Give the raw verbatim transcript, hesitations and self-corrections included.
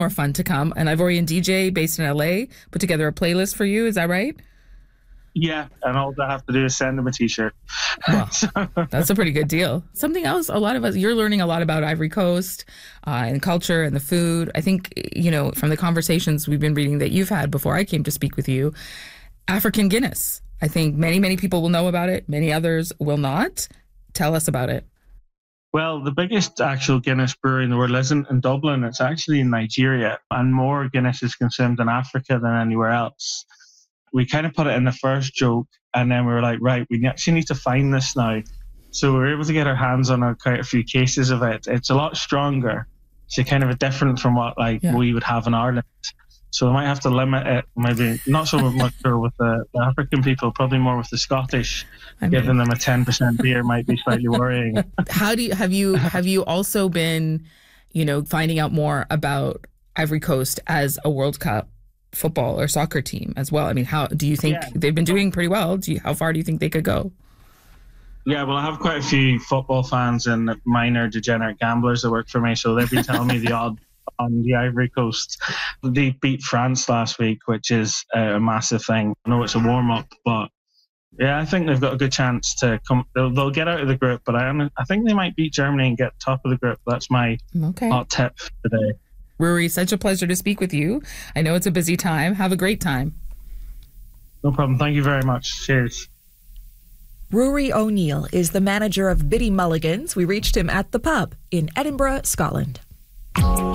more fun to come. And Ivorian D J based in L A put together a playlist for you. Is that right? Yeah, and all I have to do is send them a t-shirt. Well, that's a pretty good deal. Something else, a lot of us, you're learning a lot about Ivory Coast uh, and culture and the food. I think, you know, from the conversations we've been reading that you've had before I came to speak with you, African Guinness. I think many, many people will know about it. Many others will not. Tell us about it. Well, the biggest actual Guinness brewery in the world isn't in Dublin. It's actually in Nigeria, and more Guinness is consumed in Africa than anywhere else. We kind of put it in the first joke, and then we were like, right, we actually need to find this now. So we were able to get our hands on a, quite a few cases of it. It's a lot stronger. So kind of different from what like yeah. we would have in Ireland. So we might have to limit it, maybe not so much with the, the African people, probably more with the Scottish. I mean, giving them a ten percent beer might be slightly worrying. How do you, have you, have you also been, you know, finding out more about Ivory Coast as a World Cup football or soccer team as well? I mean, how do you think yeah. they've been doing pretty well? Do you, how far do you think they could go? Yeah, well, I have quite a few football fans and minor degenerate gamblers that work for me, so they've been telling me the odd on the Ivory Coast. They beat France last week, which is a massive thing. I know it's a warm-up, but yeah, I think they've got a good chance to come. They'll, they'll get out of the group, but I, am, I think they might beat Germany and get top of the group. That's my okay. hot tip today. Ruairí, such a pleasure to speak with you. I know it's a busy time. Have a great time. No problem. Thank you very much. Cheers. Ruairí O'Neill is the manager of Biddy Mulligan's. We reached him at the pub in Edinburgh, Scotland.